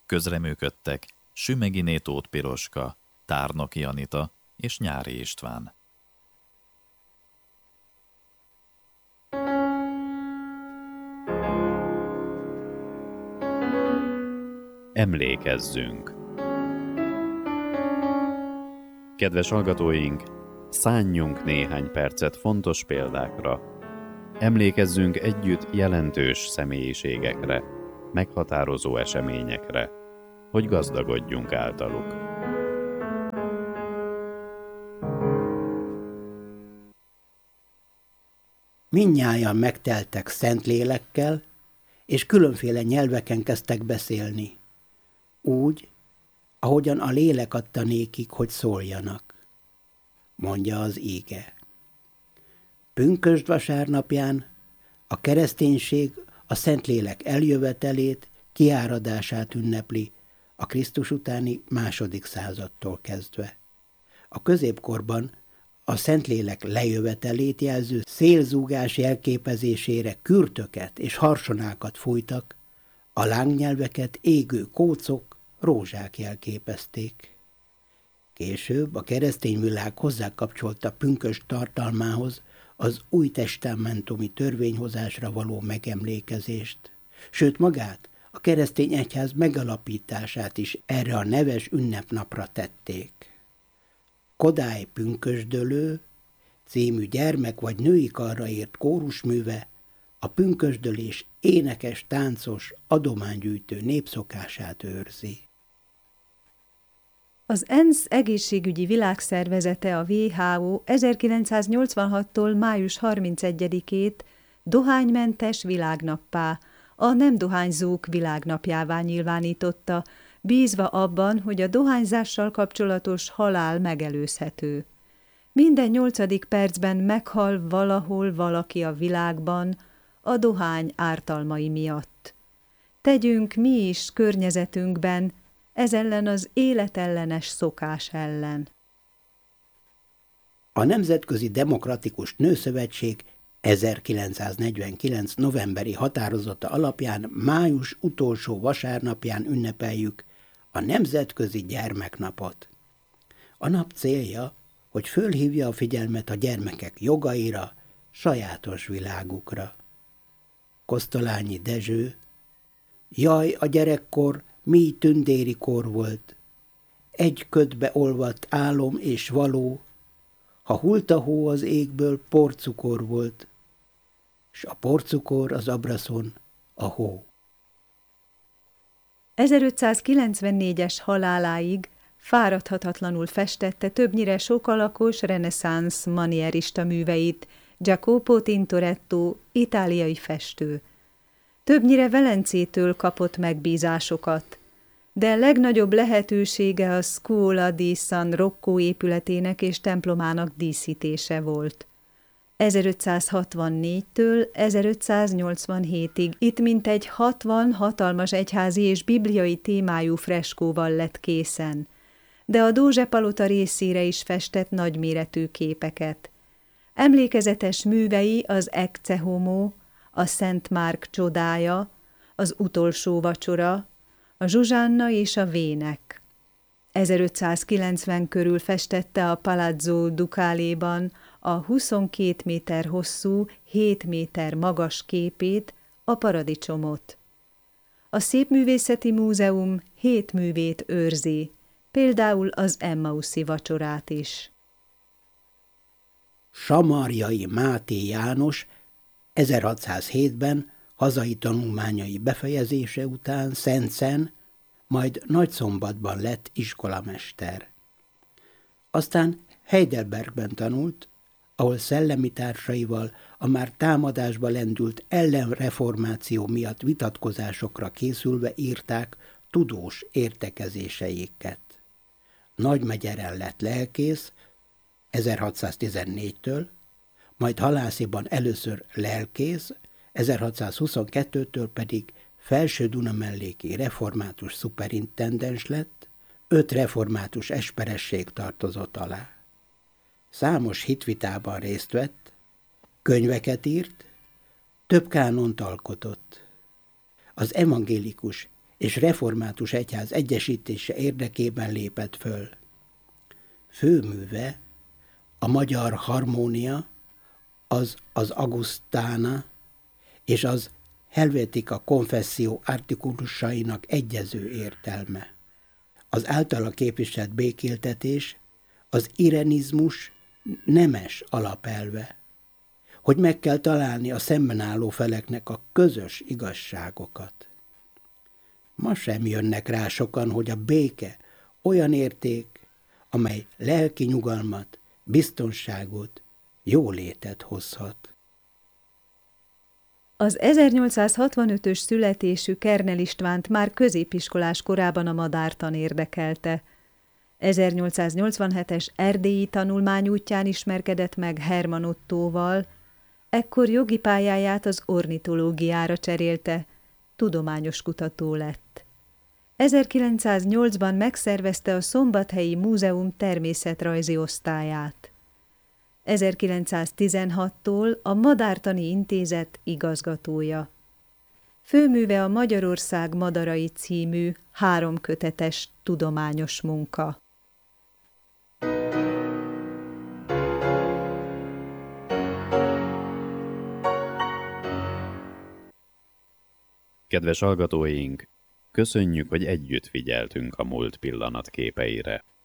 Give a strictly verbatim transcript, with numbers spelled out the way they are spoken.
Közreműködtek Sümeghiné Tóth Piroska, Tárnoki Anita és Nyári István. Emlékezzünk! Kedves hallgatóink, szánjunk néhány percet fontos példákra. Emlékezzünk együtt jelentős személyiségekre, meghatározó eseményekre, hogy gazdagodjunk általuk. Mindnyájan megteltek Szentlélekkel, és különféle nyelveken kezdtek beszélni. Úgy, ahogyan a lélek adta nékik, hogy szóljanak, mondja az íge. Pünkösd vasárnapján a kereszténység a Szentlélek eljövetelét, kiáradását ünnepli a Krisztus utáni második századtól kezdve. A középkorban a Szentlélek lejövetelét jelző szélzúgás jelképezésére kürtöket és harsonákat fújtak, a lángnyelveket égő kócok, rózsák jelképezték. Később a keresztény világ hozzákapcsolta pünkösd tartalmához az új testamentumi törvényhozásra való megemlékezést, sőt magát, a keresztény egyház megalapítását is erre a neves ünnepnapra tették. Kodály pünkösdölő című gyermek vagy női karra írt kórusműve a pünkösdölés énekes, táncos, adománygyűjtő népszokását őrzi. Az ENSZ egészségügyi világszervezete, a dupla vé há ó ezerkilencszáznyolcvanhattól május harmincegyedikét dohánymentes világnappá, a nem dohányzók világnapjává nyilvánította, bízva abban, hogy a dohányzással kapcsolatos halál megelőzhető. Minden nyolcadik percben meghal valahol valaki a világban a dohány ártalmai miatt. Tegyünk mi is környezetünkben ez ellen az életellenes szokás ellen. A Nemzetközi Demokratikus Nőszövetség ezerkilencszáznegyvenkilenc novemberi határozata alapján május utolsó vasárnapján ünnepeljük a Nemzetközi Gyermeknapot. A nap célja, hogy fölhívja a figyelmet a gyermekek jogaira, sajátos világukra. Kosztolányi Dezső: jaj, a gyerekkor mi tündéri kor volt, egy ködbe olvadt álom és való, ha hult a hó az égből, porcukor volt, s a porcukor az abraszon a hó. ezerötszázkilencvennégyes haláláig fáradhatatlanul festette többnyire sokalakos reneszánsz manierista műveit Jacopo Tintoretto, itáliai festő. Többnyire Velencétől kapott megbízásokat, de legnagyobb lehetősége a Scuola di San Rocco épületének és templomának díszítése volt. ezerötszázhatvannégytől ezerötszáznyolcvanhétig itt mintegy hatvan hatalmas egyházi és bibliai témájú freskóval lett készen, de a Dózse-palota részére is festett nagyméretű képeket. Emlékezetes művei az Ecce Homo, a Szent Márk csodája, az Utolsó vacsora, a Zsuzsanna és a Vének. ezerötszázkilencven körül festette a Palazzo Ducaléban a huszonkét méter hosszú, hét méter magas képét, a Paradicsomot. A Szépművészeti Múzeum hét művét őrzi, például az Emmauszi vacsorát is. Samarjai Máté János ezerhatszázhétben hazai tanulmányai befejezése után Szentszen, majd Nagyszombatban lett iskolamester. Aztán Heidelbergben tanult, ahol szellemi társaival a már támadásba lendült ellenreformáció miatt vitatkozásokra készülve írták tudós értekezéseiket. Nagymegyeren lett lelkész ezerhatszáztizennégytől, majd Halásziban először lelkész, ezerhatszázhuszonkettőtől pedig Felső-Dunamelléki református szuperintendens lett, öt református esperesség tartozott alá. Számos hitvitában részt vett, könyveket írt, több kánont alkotott. Az evangélikus és református egyház egyesítése érdekében lépett föl. Főműve a magyar harmónia, az az Augustana és az Helvetica konfesszió artikulusainak egyező értelme. Az általa képviselt békéltetés az irenizmus nemes alapelve, hogy meg kell találni a szemben álló feleknek a közös igazságokat. Ma sem jönnek rá sokan, hogy a béke olyan érték, amely lelki nyugalmat, biztonságot, jólétet hozhat. Az ezernyolcszázhatvanötös születésű Kernel Istvánt már középiskolás korában a madártan érdekelte. ezernyolcszáznyolcvanhetes erdélyi tanulmányútján ismerkedett meg Hermann Ottóval, ekkor jogi pályáját az ornitológiára cserélte, tudományos kutató lett. ezerkilencszáznyolcban megszervezte a Szombathelyi Múzeum természetrajzi osztályát. ezerkilencszáztizenhattól a Madártani Intézet igazgatója. Főműve a Magyarország madarai című háromkötetes tudományos munka. Kedves hallgatóink, köszönjük, hogy együtt figyeltünk a múlt pillanatképeire.